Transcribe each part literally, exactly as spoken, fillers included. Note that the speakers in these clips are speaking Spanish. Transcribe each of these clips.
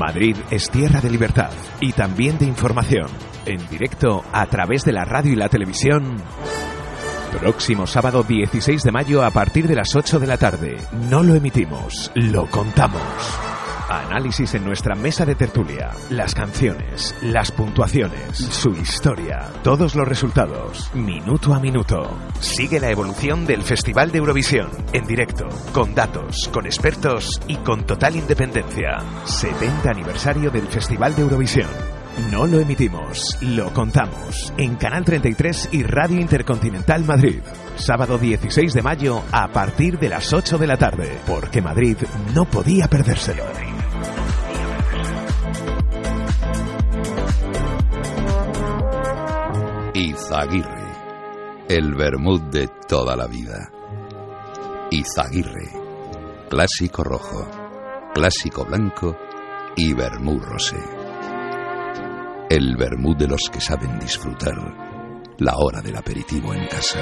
Madrid es tierra de libertad y también de información. En directo a través de la radio y la televisión. Próximo sábado dieciséis de mayo a partir de las ocho de la tarde. No lo emitimos, lo contamos. Análisis en nuestra mesa de tertulia. Las canciones, las puntuaciones, su historia, todos los resultados, minuto a minuto. Sigue la evolución del Festival de Eurovisión, en directo, con datos, con expertos y con total independencia. setenta aniversario del Festival de Eurovisión. No lo emitimos, lo contamos. En Canal treinta y tres y Radio Intercontinental Madrid. Sábado dieciséis de mayo a partir de las ocho de la tarde. Porque Madrid no podía perdérselo. Izaguirre, el vermut de toda la vida. Izaguirre, clásico rojo, clásico blanco y vermut rosé. El vermut de los que saben disfrutar la hora del aperitivo en casa.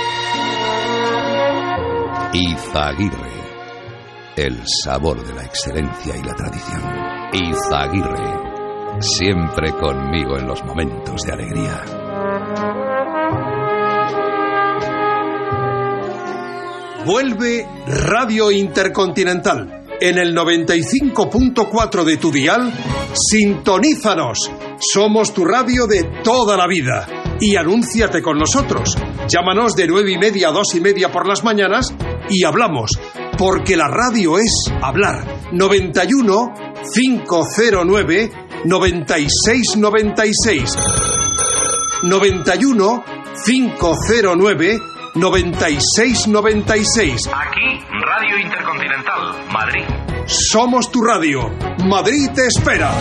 Izaguirre, el sabor de la excelencia y la tradición. Izaguirre, siempre conmigo en los momentos de alegría. Vuelve Radio Intercontinental. En el noventa y cinco punto cuatro de tu dial, sintonízanos. Somos tu radio de toda la vida. Y anúnciate con nosotros. Llámanos de nueve y media a dos y media por las mañanas y hablamos. Porque la radio es hablar. noventa y uno, quinientos nueve, noventa y seis noventa y seis. noventa y uno, quinientos nueve, noventa y seis noventa y seis. Aquí, Radio Intercontinental, Madrid. Somos tu radio. Madrid te espera.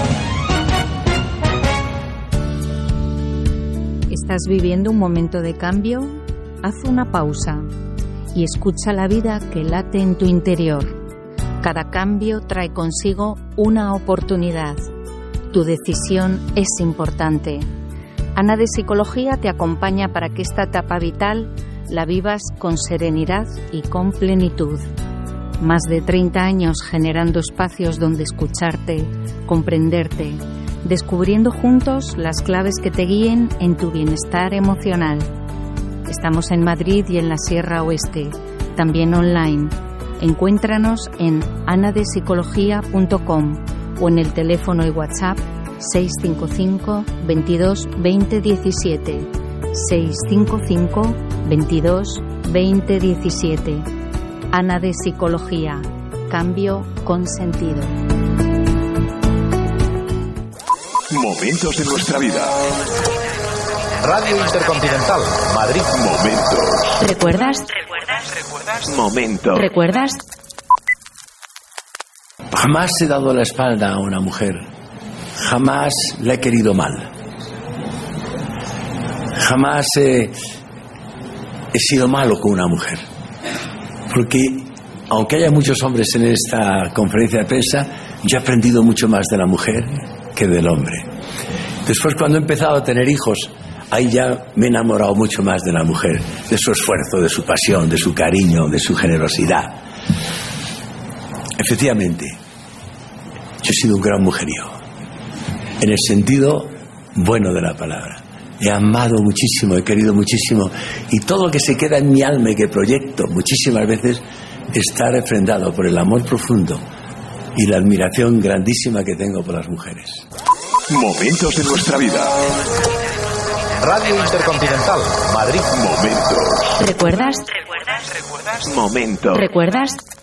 ¿Estás viviendo un momento de cambio? Haz una pausa y escucha la vida que late en tu interior. Cada cambio trae consigo una oportunidad. Tu decisión es importante. Ana de Psicología te acompaña para que esta etapa vital la vivas con serenidad y con plenitud. Más de treinta años generando espacios donde escucharte, comprenderte, descubriendo juntos las claves que te guíen en tu bienestar emocional. Estamos en Madrid y en la Sierra Oeste, también online. Encuéntranos en ana de psicología punto com o en el teléfono y WhatsApp seis cinco cinco, veintidós, veinte, diecisiete. seis cinco cinco, veintidós, veinte, diecisiete. Ana de Psicología. Cambio con sentido. Momentos de nuestra vida. Radio Intercontinental, Madrid. Momentos. ¿Recuerdas? ¿Recuerdas? ¿Recuerdas? Momentos. ¿Recuerdas? Jamás he dado la espalda a una mujer. Jamás la he querido mal. Jamás he, he sido malo con una mujer. Porque, aunque haya muchos hombres en esta conferencia de prensa, yo he aprendido mucho más de la mujer que del hombre. Después, cuando he empezado a tener hijos, ahí ya me he enamorado mucho más de la mujer, de su esfuerzo, de su pasión, de su cariño, de su generosidad. Efectivamente, yo he sido un gran mujeriego, en el sentido bueno de la palabra. He amado muchísimo, he querido muchísimo, y todo lo que se queda en mi alma y que proyecto muchísimas veces está refrendado por el amor profundo y la admiración grandísima que tengo por las mujeres. Momentos de nuestra vida. Radio Intercontinental, Madrid. Momentos. ¿Recuerdas? ¿Recuerdas? ¿Recuerdas? Momentos. ¿Recuerdas?